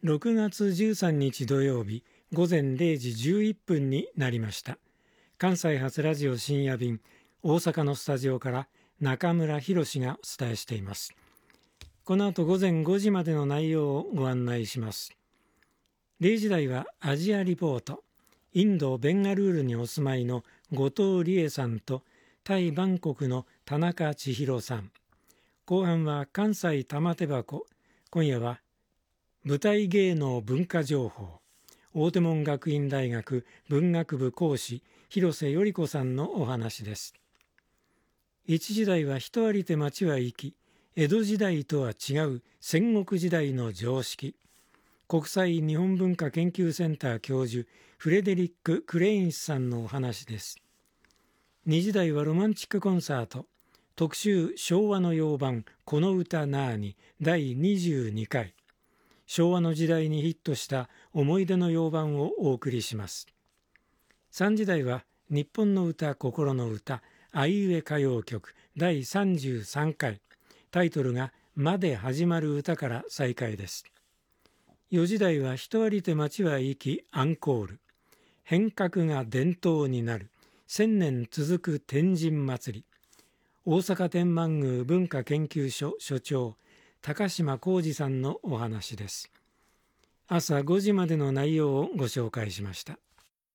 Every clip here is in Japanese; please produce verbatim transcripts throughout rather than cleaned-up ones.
ろくがつじゅうさんにち土曜日ごぜんれいじじゅういっぷんになりました。関西発ラジオ深夜便、大阪のスタジオから中村博がお伝えしています。この後ごぜんごじまでの内容をご案内します。れいじ台はアジアリポート、インド・ベンガルールにお住まいの後藤理恵さんとタイ・バンコクの田中千尋さん。後半は関西玉手箱、今夜は舞台芸能文化情報、大手門学院大学文学部講師広瀬頼子さんのお話です。一時代は人ありて町は生き、江戸時代とは違う戦国時代の常識。国際日本文化研究センター教授フレデリック・クレインスさんのお話です。二時代はロマンチックコンサート、特集昭和の洋版この歌なーにだいにじゅうにかい。昭和の時代にヒットした思い出の洋版をお送りします。三時台は日本の歌心の歌あいうえ歌謡曲だいさんじゅうさんかい。タイトルがまで始まる歌から再開です。よじ台は人ありて町は生きアンコール。変革が伝統になる千年続く天神祭り。大阪天満宮文化研究所所長高島浩二さんのお話です。朝ごじまでの内容をご紹介しました。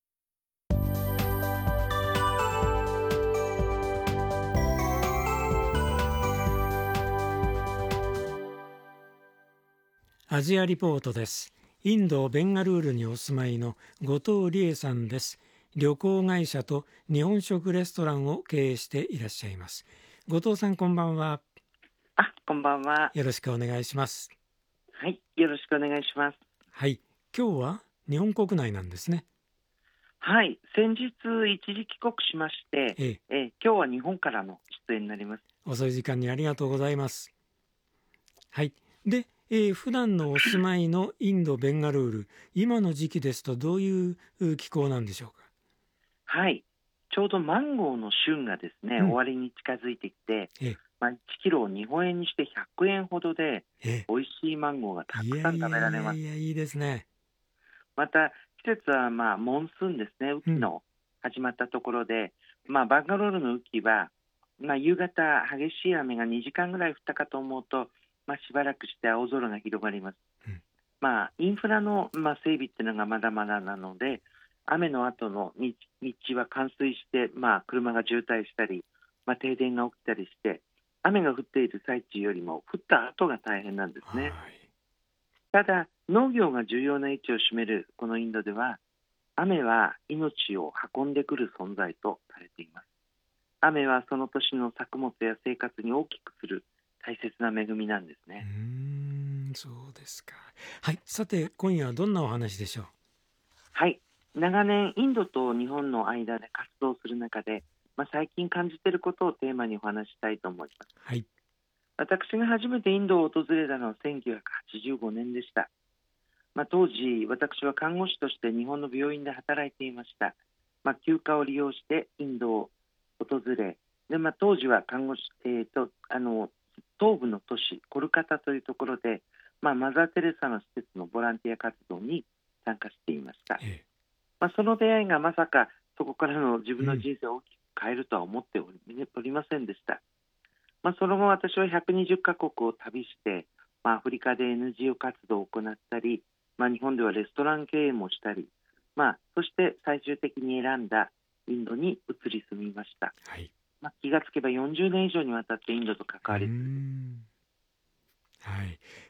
アジアリポートです。インド・ベンガルールにお住まいの後藤理恵さんです。旅行会社と日本食レストランを経営していらっしゃいます。後藤さん、こんばんは。 あ、こんばんは。 よろしくお願いします。 はい、よろしくお願いします。 はい、今日は日本国内なんですね。 はい、先日一時帰国しまして、 えええ今日は日本からの出演になります。 遅い時間にありがとうございます。はい。で、えー、普段のお住まいのインド・ベンガルール、今の時期ですとどういう気候なんでしょうか。 はい、ちょうどマンゴーの旬がですね、 うん、 終わりに近づいてきて、 ええまあ、いちキロを日本円にしてひゃくえんほどで、 ええ、 美味しいマンゴーがたくさん食べられます。 いやいやいやいやいいですね。 また季節はまあモンスーンですね、雨季の始まったところで、うん、まあ、バンガロールの雨季は、まあ、夕方激しい雨がにじかんぐらい降ったかと思うと、まあ、しばらくして青空が広がります。うん、まあ、インフラの、まあ、整備っていうのがまだまだなので、雨の後の道、道は冠水して、まあ、車が渋滞したり、まあ、停電が起きたりして、雨が降っている最中よりも降った後が大変なんですね。ただ農業が重要な位置を占めるこのインドでは、雨は命を運んでくる存在とされています。雨はその年の作物や生活に大きくする大切な恵みなんですね。 うーん、そうですか。はい、さて今夜はどんなお話でしょう。はい、 長年インドと日本の間で活動する中で、まあ、最近感じていることをテーマにお話したいと思います。 はい、 私が初めてインドを訪れたのはせんきゅうひゃくはちじゅうごねんでした。まあ、当時私は看護師として日本の病院で働いていました。まあ、休暇を利用してインドを訪れで、まあ、当時は看護師、えー、とあの東部の都市コルカタというところで、まあ、マザー・テレサの施設のボランティア活動に参加していました。ええまあ、その出会いがまさかそこからの自分の人生を大きく変えるとは思っており、おりませんでした。まあ、その後私はひゃくにじゅっかこくを旅して、まあ、アフリカで エヌジーオー 活動を行ったり、まあ、日本ではレストラン経営もしたり、まあ、そして最終的に選んだインドに移り住みました。はいまあ、気がつけばよんじゅうねん以上にわたってインドと関わり続けています。 はい、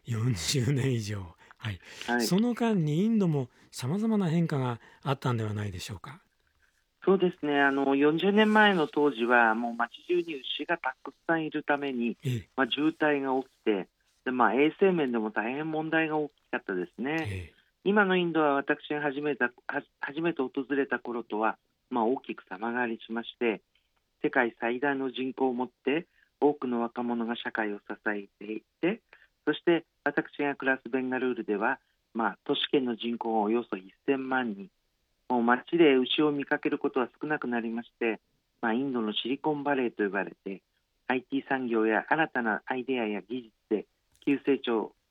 よんじゅうねん以上、はいはい、その間にインドもさまざまな変化があったんではないでしょうか。 そうですね、あのよんじゅうねんまえの当時はもう街中に牛がたくさんいるために、ええまあ、渋滞が起きてで、まあ、衛生面でも大変問題が大きかったですね。ええ、今のインドは私が初めた初めて訪れた頃とは、まあ、大きく様変わりしまして、世界最大の人口を持って多くの若者が社会を支えていて、そして私が暮らすベンガルールでは、まあ、都市圏の人口がおよそせんまんにん、もう街で牛を見かけることは少なくなりまして、まあ、インドのシリコンバレーと呼ばれて アイティー 産業や新たなアイデアや技術で急成長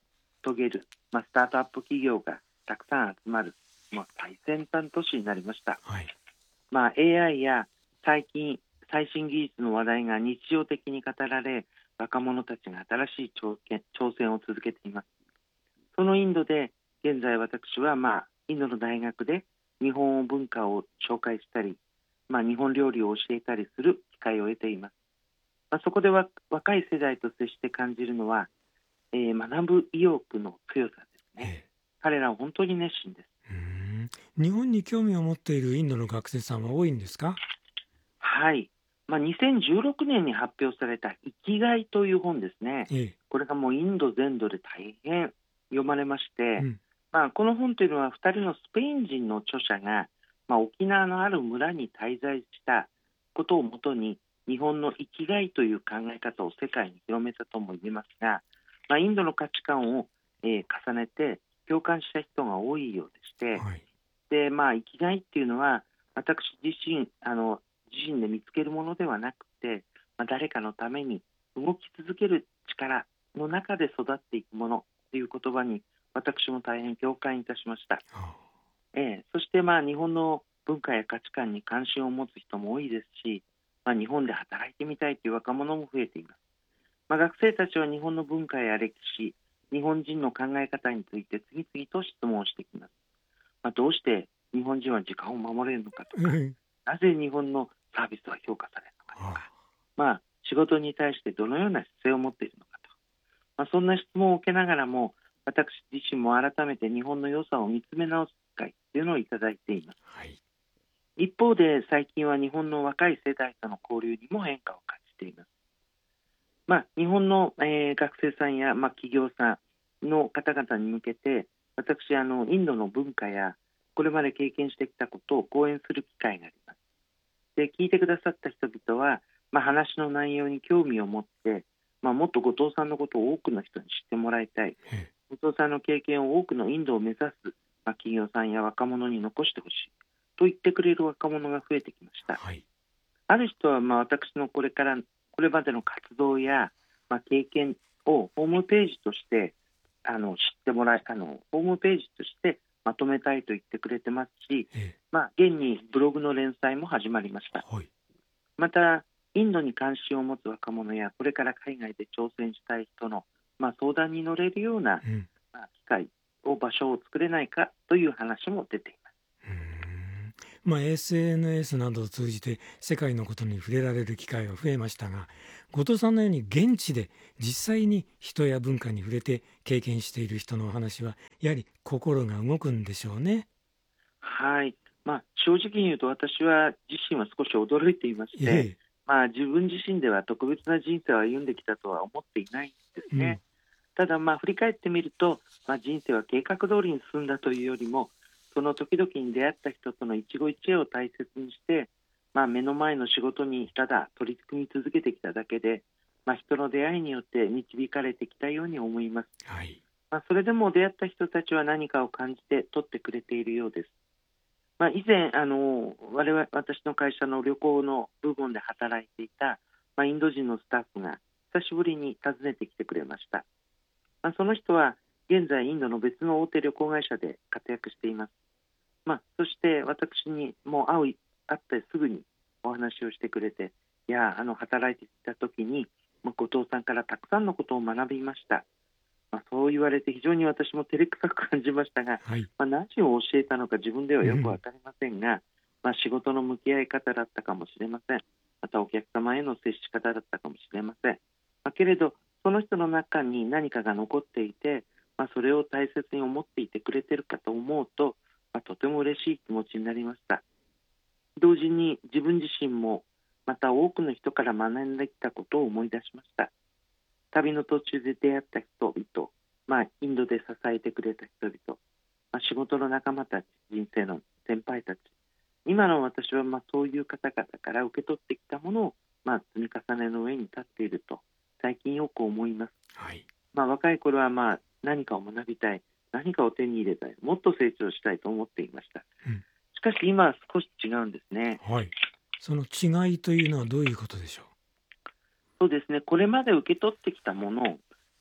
遂げる、まあ、スタートアップ企業がたくさん集まる、まあ、最先端都市になりました。 はい。 まあ、エーアイ や最近最新技術の話題が日常的に語られ、若者たちが新しい挑戦挑戦を続けています。そのインドで現在私は、まあ、インドの大学で日本文化を紹介したり、まあ、日本料理を教えたりする機会を得ています。まあ、そこでは若い世代と接して感じるのは、えー学ぶ意欲の強さですね。 ええ彼らは本当に熱心です。 うーん日本に興味を持っているインドの学生さんは多いんですか？ はい、まあ、にせんじゅうろくねんに発表された生きがいという本ですね。 ええこれがもうインド全土で大変読まれまして、 うん。 まあ、この本というのはふたりのスペイン人の著者が、まあ、沖縄のある村に滞在したことをもとに日本の生きがいという考え方を世界に広めたとも言えますが、まあ、インドの価値観を、えー重ねて共感した人が多いようでして、 はい。 で、まあ、生きがいっていうのは私自身あの自身で見つけるものではなくて、まあ、誰かのために動き続ける力の中で育っていくものという言葉に私も大変共感いたしました。 あええ、そしてまあ日本の文化や価値観に関心を持つ人も多いですし、まあ、日本で働いてみたいという若者も増えています。まあ、学生たちは日本の文化や歴史、日本人の考え方について次々と質問をしてきます。まあ、どうして日本人は時間を守れるのかとか、 うんなぜ日本のサービスは評価されるのかとあか、まあ、仕事に対してどのような姿勢を持っているのかと、まあ、そんな質問を受けながらも私自身も改めて日本の良さを見つめ直す機会というのをいただいています。 はい。 一方で最近は日本の若い世代との交流にも変化を感じています。まあ、日本の、えー学生さんや、まあ、企業さんの方々に向けて私あのインドの文化やこれまで経験してきたことを講演する機会があります。で、聞いてくださった人々は、まあ、話の内容に興味を持って、まあ、もっと後藤さんのことを多くの人に知ってもらいたい、 ええ後藤さんの経験を多くのインドを目指す、まあ、企業さんや若者に残してほしいと言ってくれる若者が増えてきました。 はい。 ある人はまあ私のこれからこれまでの活動や、まあ、経験をホームページとしてあの知ってもらいあのホームページとしてまとめたいと言ってくれてますし、 ええまあ、現にブログの連載も始まりました。 はい。 またインドに関心を持つ若者やこれから海外で挑戦したい人の、まあ、相談に乗れるような、 うんまあ、機会を場所を作れないかという話も出ています。 うーんまあ、エスエヌエス などを通じて世界のことに触れられる機会が増えましたが、後藤さんのように現地で実際に人や文化に触れて経験している人のお話はやはり心が動くんでしょうね。 はい、まあ、正直に言うと私は自身は少し驚いていまして、 ええまあ、自分自身では特別な人生を歩んできたとは思っていないんですね。ただ、まあ、振り返ってみると、まあ、人生は計画通りに進んだというよりもその時々に出会った人との一期一会を大切にして、まあ、目の前の仕事にただ取り組み続けてきただけで、まあ、人の出会いによって導かれてきたように思います。 うんはい。 まあ、それでも出会った人たちは何かを感じて取ってくれているようです。まあ、以前あの我々私の会社の旅行の部門で働いていた、まあ、インド人のスタッフが久しぶりに訪ねてきてくれました。まあ、その人は現在インドの別の大手旅行会社で活躍しています。まあ、そして私にもう会う会ってすぐにお話をしてくれて、いやあの働いていた時に、まあ、後藤さんからたくさんのことを学びました。まあ、そう言われて非常に私も照れくさく感じましたが、 はい。 まあ、何を教えたのか自分ではよくうん分かりませんが、まあ、仕事の向き合い方だったかもしれません。またお客様への接し方だったかもしれません。まあ、けれどその人の中に何かが残っていて、まあ、それを大切に思っていてくれているかと思うと、まあ、とても嬉しい気持ちになりました。同時に自分自身もまた多くの人から学んできたことを思い出しました。旅の途中で出会った人々、まあ、インドで支えてくれた人々、まあ、仕事の仲間たち、人生の先輩たち、今の私はまあそういう方々から受け取ってきたものを、まあ、積み重ねの上に立っていると最近よく思います。 はい。 まあ、若い頃はまあ何かを学びたい、何かを手に入れたい、もっと成長したいと思っていました。 うんしかし今は少し違うんですね。 はい。その違いというのはどういうことでしょそうですね、これまで受け取ってきたものを、まあ、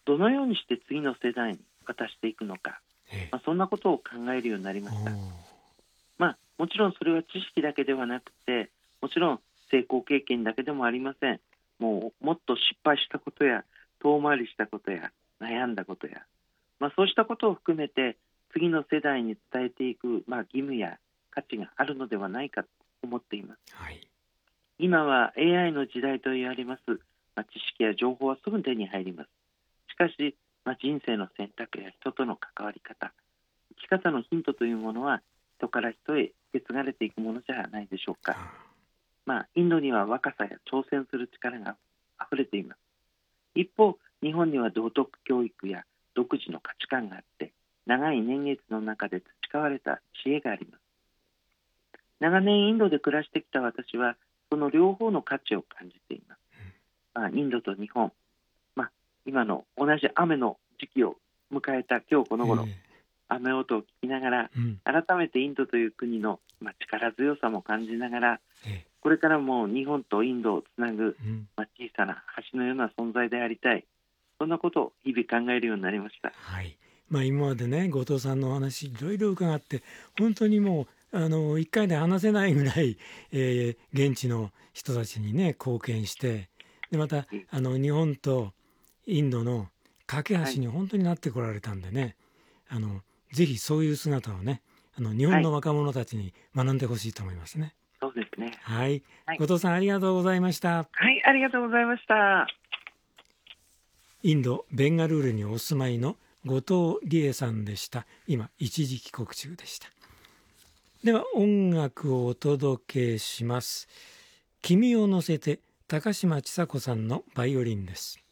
どのようにして次の世代に渡していくのか、 ええまあ、そんなことを考えるようになりました。 おーまあ、もちろんそれは知識だけではなくて、もちろん成功経験だけでもありません。もうもっと失敗したことや遠回りしたことや悩んだことや、まあ、そうしたことを含めて次の世代に伝えていく、まあ、義務や価値があるのではないかと思っています。 はい今は エーアイ の時代と言われます、まあ、知識や情報はすぐ手に入ります。しかし、まあ、人生の選択や人との関わり方、生き方のヒントというものは人から人へ受け継がれていくものじゃないでしょうか。 あまあ、インドには若さや挑戦する力があふれています。一方、日本には道徳教育や独自の価値観があって長い年月の中で培われた知恵があります。長年インドで暮らしてきた私はその両方の価値を感じています。まあ、インドと日本、まあ、今の同じ雨の時期を迎えた今日この頃、 え雨音を聞きながらえうん改めてインドという国の、まあ、力強さも感じながら、 ええこれからも日本とインドをつなぐ、 うんまあ、小さな橋のような存在でありたい、そんなことを日々考えるようになりました。 はいまあ、今までね後藤さんのお話いろいろ伺って本当にもうあの一回で話せないぐらい、えー現地の人たちにね貢献してでまたえあの日本とインドの架けはい、 橋に本当になってこられたんでね、あのぜひそういう姿をねあの日はい、 本の若者たちに学んでほしいと思いますね。 そうですね。 はい、 はい、 後藤さんありがとうございました。 はい、ありがとうございました。 インドベンガルールにお住まいの後藤理恵さんでした。今一時帰国中でした。では音楽をお届けします。君を乗せて高嶋ちさ子さんのバイオリンです。